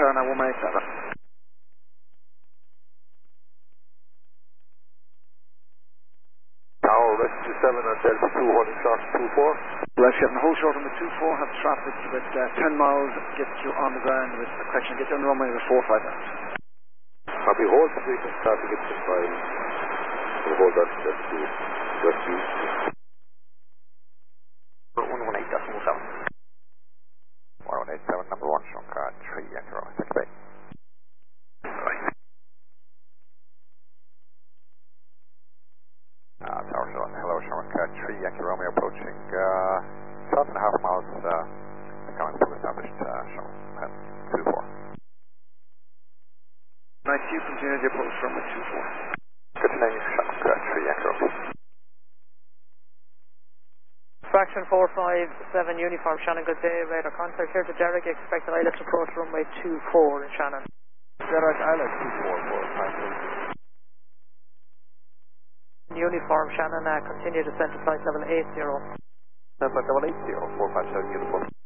turn at 187. Tower, rescue 7 at Delta 2, holding short 24. Rescue 7, hold short on the 24, have traffic with 10 miles, get you on the ground with the correction, get you on the runway with 4-5 minutes. Copy, hold frequency traffic at 6 miles. We'll hold that to Delta 2, rescue. 118.7. 118.7, number 1, Sean Car 3 Echo, thanks mate. Tower Sean, hello Sean Car 3 Yankee Romeo approaching 12.5 miles, becoming full established, Sean 24. Nice, you continue the approach from 24. Good to know you, Sean Car 3 Yankee Romeo. Fraction 457 Uniform Shannon, good day, radar contact here to Derek, expect an ILS approach runway 24 in Shannon. Derek, ILS 2445. Uniform Shannon, continue descent to flight level 80. Flight level 80, 457 uniform.